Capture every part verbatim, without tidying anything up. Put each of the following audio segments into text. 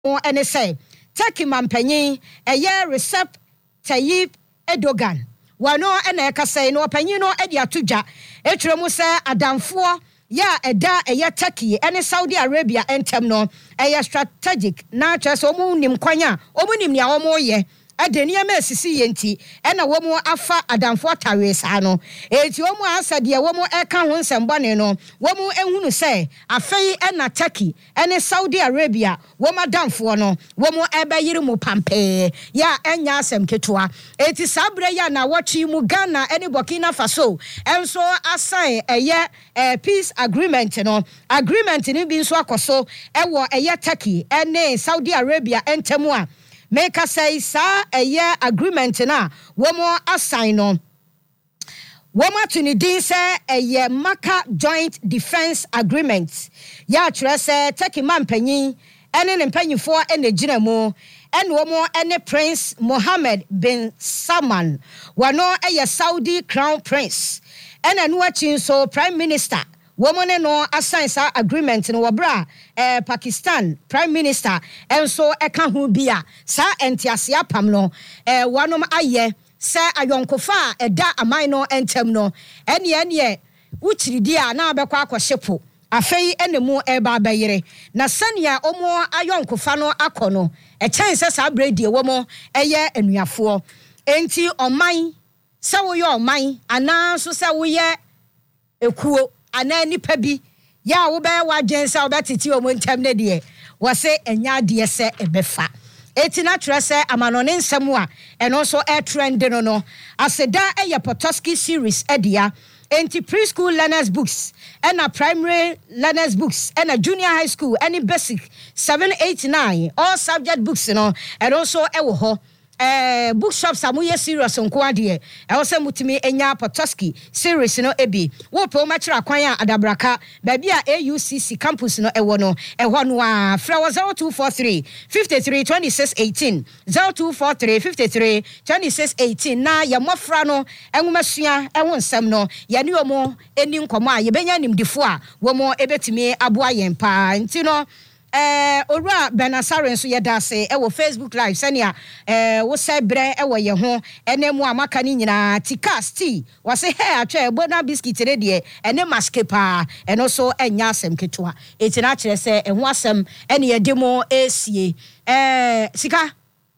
ene say Turkey mampanyin eye Recep Tayyip Erdogan wano ene eka say no panyin no e dia todwa etremu say adamfo ya eda eye Turkey ene Saudi Arabia entem no eye strategic na chese omu nim kwanya omu nim nia omu ye adenia ma sisi yenti ena womu afa adamfo tawe sa no eti womu asade womu eka ho nsembone no womu ehunu se afei ena Turkey ene Saudi Arabia womu adamfo no womu ebayire mu pampe ya enya asem ketua eti sabre ya na wachi mu Ghana ene Burkina Faso enso assign eye eh, peace agreement no agreement ni bi nso akoso ewo eye Turkey ene Saudi Arabia entemu a make us say sa a year agreement na womo assign no womo to ni din say a year Maka joint defense agreement ya tire say Turkey man panyin ene ne mpanyifo ene gina mu ene womo ene Prince Mohammed bin Salman wano eye Saudi crown prince ene no achi so prime minister woman no assign sa agreement no wabra eh Pakistan prime minister enso eka ho bia sa entiase apam no eh wanom aye se ayonkofa eda aman no entem no ene ene uchiridi a na abekwa akohyepo afei enemu eba abayire na sania omo ayonkofa no akono e chen se sa bredi womo eye enuafo enti oman se wo ye oman ana so se wo ye ekuo ana nipa bi ya wo be wa gensa wo betiti o montam ne de wo se enya de se ebefa eti na tire se amanone nsem a eno so e trend no no aseda eye Potoski series edia enti preschool learners books and a primary learners books and a junior high school any basic seven eight nine all subject books you know and also ewo ho eh bookshops amuye serious nko ade e wo se mutimi enya Potoski series no ebi wo pe o ma kira kwan a adabraka ba bia A U C C campus no ewo no eho no a fra zero two four three five three two six one eight zero two four three five three two six one eight na ya mofra no enwomasua ewo nsem no ya ne omo eni nkomo a ye benya nimdifo a wo mo ebetimi aboa yen pa nti no eh ora Benasare nso yedase e wo Facebook live senia eh wo sebre e wo ye ho enemu amaka ni nyina tikasti wo se he atwa bona biscuit re de ene maske pa eno so enya asem ketua etina kire se eho asem ene ye demo esie eh sika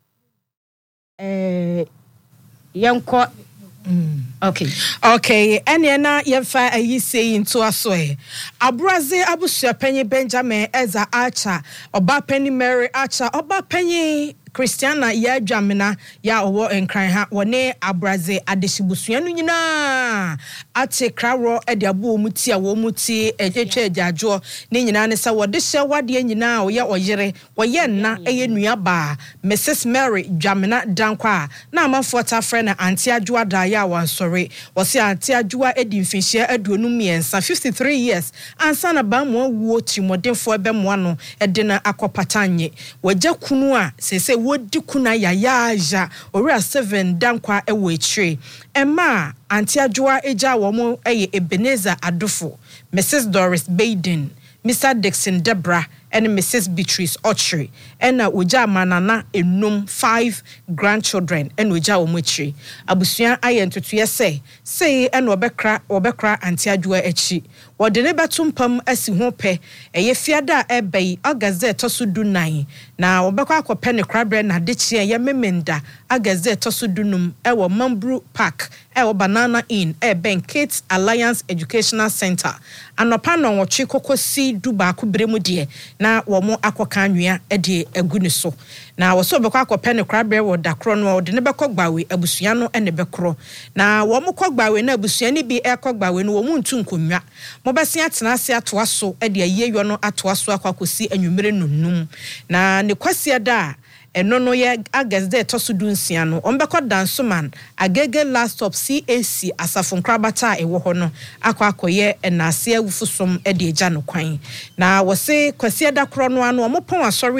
eh yanko Mm. Okay. Okay. Ene na yefa ayi sei into aso e. Abraze abusua panyi Benjamin Eza Archer, oba panyi Mary Archer, oba panyi Christiana ya Dwamena ya owo enkran ha wone Abraze adehibusua no nyina ate krawro e de abo omuti a wo muti ejetwe ajajo ne nyina ne sa wode hye wade nyina o ye oyere wo ye nna eye nuaba Missus Mary Dwamena dankwa na amafo ta frɛ na anti adwoa da ya wansore wo se anti adwoa edi mfinhia aduonu miensa fifty-three years ansa na ba mo wuo timodenfo ebe mo ano e de na akopatanye wagya kunu a sese wodi kuna ya yaja ora seven dankwa ewo etire ema anti adwoa eja wo mo eye Ebenezer Adofo Missus Doris Baden Mister Dixon Debra and Missus Beatrice Ochre and uja manana enum five grandchildren and uja omuchi abusua ayentutu yese say and obekra obekra anti adwoa echi wode ne betumpam asi ho pe eye fiada ebei agazette so du nine na obekwa akopɛ ne krabre na de chie ye memenda agazette so dunum ewo Mambru Park ewo Banana Inn e Ben Kids Alliance Educational Center anopa no wochi kokosi du ba ko bremu de na wo mo akoka anwea e de aguni so na wo so bekwa akopɛ ne krabre wo dakro no wo de ne bekogbawe abusua no ene bekro na wo mo kogbawe na abusua ni bi e kogbawe no wo mu ntu nkonwa mo bese atena ase atoa so e de ayeyo no atoa so akwakosi anwumere nunum na ne kwasi da eno no ye agazde tosu dunsia no ombekọ dansoman agege last stop C A C asafo nkrabata ewo ho no akọ akoye enase awufusom e de agya no kwan na wo se kwasi da kro no ano omopon asori a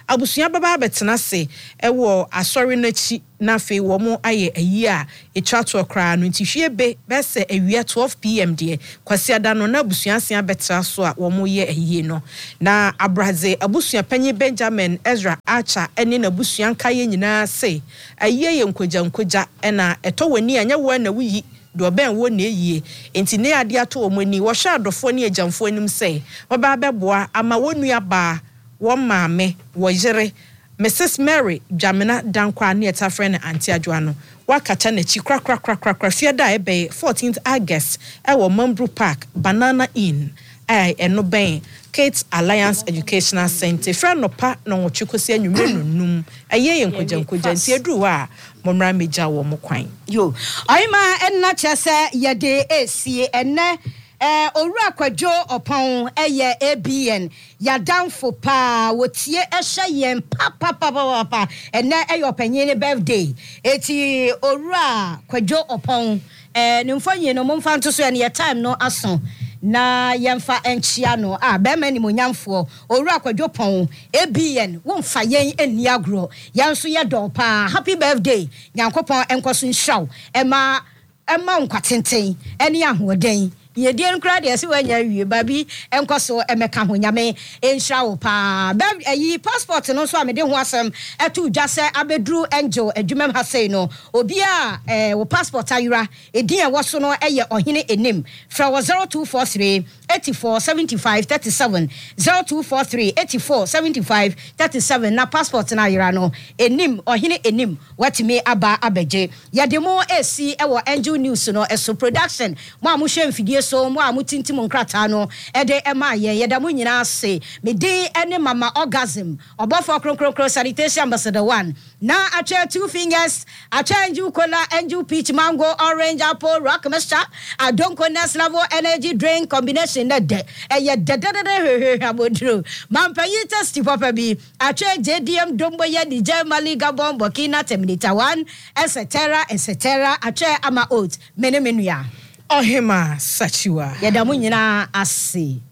abusua baba betena se ewo asori na chi na fe wo mo aye ayi a etwa to kra no ntihwie be bese awia twelve p m de kwasi ada no na abusua asia betra so a wo mo ye ayi no na abraze abusua panyi Benjamin Ezra Archer ene na abusua nkaye nyina se ayi ye nkogya nkogya ena eto wani anya wo na wuyi do ben wo na eyie enti ne ade ato wo mani wo hwa adofo ne agyamfo anim se wo ba beboa ama wonu aba wo maame wo yere Missus Mary Jamina Dankwa ne eta friend Auntie Adwoano wakata na chi kra kra kra kra kra fiada ebe fourteenth August e wo Mambru Park Banana Inn ai eno ben Kate Alliance Educational Center friend no pa no wochukosi anwumre nunum eye yenkogya nkogya nti edu a momra meja wo mo kwan yo ayima enna chese yede esie enne eh owura kwadwo opon eye A B N yadamfo pa wotie ehye yen pa pa pa pa pa enne eye opanyin ne birthday eti owura kwadwo opon eh nimfonye no momfa nto so ye time no aso na yemfa enchia no ah be mani monyamfo owura kwadwo pon A B N wonfa yen eni agro yanso ye don pa happy birthday nyankopon enkoso nhwaw ema ema nkwatenten eni ahoden ye die nkra de se wanya wie babi enkoso emeka ho nyame enhra wo pa ba yi passport no so amede ho asem etu dwase abedru angel adwumam ha sei no obi a eh wo passport ayura edin e wo so no eye ohene enim fra wo zero two four three eight four seven five three seven zero two four three eight four seven five three seven na passport na ayura no enim ohene enim watime aba abeje yade mo esi e wo angel news no eso production mo amuhwe mfidie so mo amutintim nkrata no ede ema ye yeda mo nyina se me din ene mama orgasm obofo kronkronkro sanitation ambassador one na ache two fingers ache angel cola angel peach mango orange apple rock mixture adonko next level energy drink combination na de eye de de de abodro mampanyi test papa bi ache J D M dombo ye di Germany Gabon Burkina Terminator one etc etc ache ama oat mene menua Ohima Sachiwa yeda mo nyina ase